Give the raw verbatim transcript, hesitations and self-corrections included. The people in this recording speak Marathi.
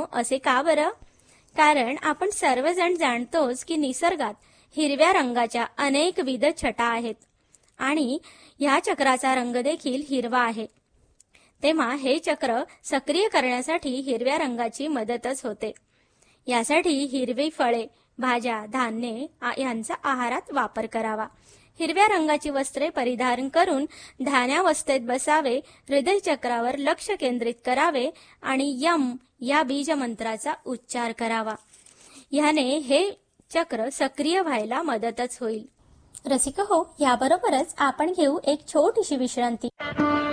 असे का बरं? कारण आपण सर्वजण जाणतोच की निसर्गात हिरव्या रंगाच्या अनेकविध छटा आहेत आणि ह्या चक्राचा रंग देखील हिरवा आहे. तेव्हा हे चक्र सक्रिय करण्यासाठी हिरव्या रंगाची मदतच होते. यासाठी हिरवी फळे, भाज्या, धान्ये यांचा आहारात वापर करावा. हिरव्या रंगाची वस्त्रे परिधान करून ध्यानावस्थेत बसावे, हृदय चक्रावर लक्ष केंद्रित करावे आणि यम या बीज मंत्राचा उच्चार करावा. ह्याने हे चक्र सक्रिय व्हायला मदतच होईल. रसिक हो, याबरोबरच आपण घेऊ एक छोटीशी विश्रांती.